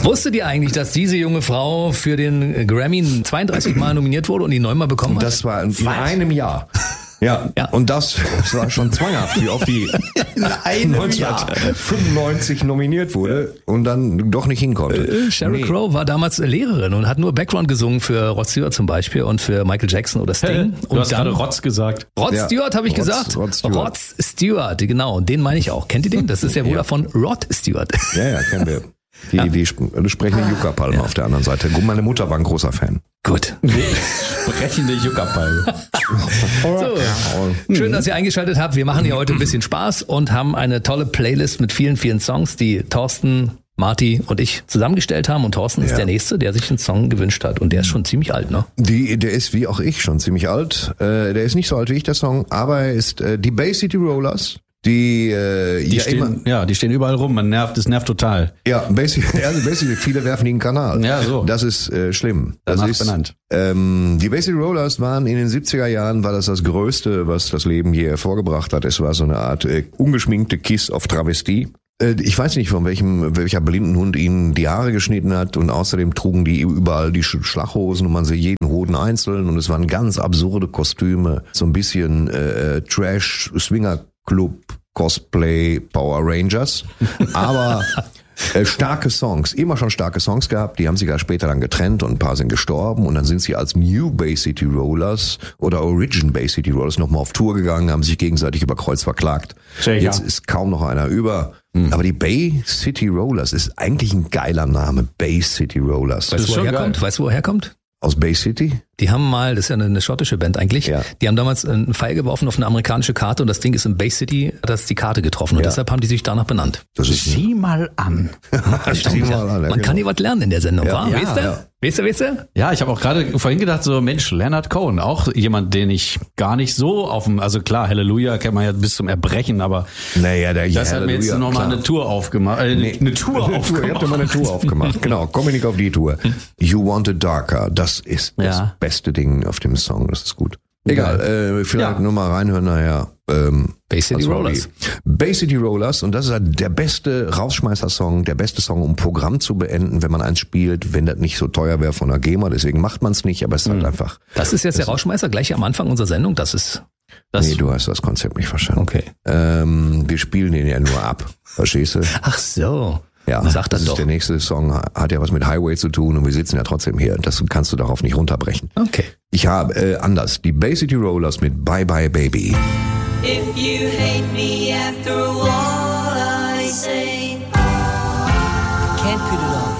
Wusstet ihr eigentlich, dass diese junge Frau für den Grammy 32 Mal nominiert wurde und ihn 9 Mal bekommen hat? Das war in einem Jahr. Ja, und das war schon zwanghaft, wie oft die 1995 nominiert wurde und dann doch nicht hin konnte. Sheryl Crow war damals Lehrerin und hat nur Background gesungen für Rod Stewart zum Beispiel und für Michael Jackson oder Sting. Du hast gerade Rod gesagt. Rod Stewart habe ich gesagt. Rod Stewart, genau. Den meine ich auch. Kennt ihr den? Das ist der Bruder von Rod Stewart. Ja, kennen wir. Die sprechende Yucca-Palme auf der anderen Seite. Meine Mutter war ein großer Fan. Gut. Sprechende Yucca-Palme. So, schön, dass ihr eingeschaltet habt. Wir machen hier heute ein bisschen Spaß und haben eine tolle Playlist mit vielen, vielen Songs, die Thorsten, Marty und ich zusammengestellt haben. Und Thorsten ist der Nächste, der sich einen Song gewünscht hat. Und der ist schon ziemlich alt, ne? Der ist wie auch ich schon ziemlich alt. Der ist nicht so alt wie ich, der Song, aber er ist die Bay City Rollers. Die stehen überall rum, es nervt total. Ja, basically, viele werfen den Kanal. Ja, so. Das ist schlimm. Das ist benannt. Die Bay City Rollers waren in den 70er Jahren, war das Größte, was das Leben je hervorgebracht hat. Es war so eine Art ungeschminkte Kiss auf Travestie. Ich weiß nicht, von welcher blinden Hund ihnen die Haare geschnitten hat, und außerdem trugen die überall die Schlaghosen und man sah jeden Hoden einzeln, und es waren ganz absurde Kostüme, so ein bisschen Trash, Swinger Club, Cosplay, Power Rangers, aber starke Songs, immer schon starke Songs gehabt, die haben sich ja später dann getrennt und ein paar sind gestorben, und dann sind sie als New Bay City Rollers oder Origin Bay City Rollers nochmal auf Tour gegangen, haben sich gegenseitig über Kreuz verklagt. Sicher. Jetzt ist kaum noch einer über. Aber die Bay City Rollers ist eigentlich ein geiler Name, Bay City Rollers. Weißt du, wo er herkommt? Aus Bay City? Die haben mal, das ist ja eine schottische Band eigentlich, die haben damals einen Pfeil geworfen auf eine amerikanische Karte, und das Ding ist in Bay City, das ist die Karte getroffen, und deshalb haben die sich danach benannt. Sieh mal an. Man kann hier was lernen in der Sendung, wa? Weißt du? Ja, ich habe auch gerade vorhin gedacht, so Mensch, Leonard Cohen, auch jemand, den ich gar nicht so also klar, Halleluja kennt man ja bis zum Erbrechen, aber das hat mir jetzt nochmal eine Tour aufgemacht. Eine Tour aufgemacht. Ihr habt ja mal eine Tour aufgemacht, genau, komm nicht auf die Tour. You Want It Darker, das ist das beste Ding auf dem Song, das ist gut. Egal, vielleicht nur mal reinhören nachher. Bay City Rollers. Bay City Rollers, und das ist halt der beste Rausschmeißer-Song, der beste Song, um Programm zu beenden, wenn man eins spielt, wenn das nicht so teuer wäre von der GEMA, deswegen macht man es nicht, aber es ist halt einfach. Das ist jetzt der Rausschmeißer gleich am Anfang unserer Sendung, Nee, du hast das Konzept nicht verstanden. Okay. Wir spielen den ja nur ab, verstehst du? Ach so. Ja, sag das ist doch. Der nächste Song hat ja was mit Highway zu tun, und wir sitzen ja trotzdem hier. Das kannst du darauf nicht runterbrechen. Okay. Ich habe anders. Die Bay City Rollers mit Bye Bye Baby. If you hate me after all I say, can't put it on.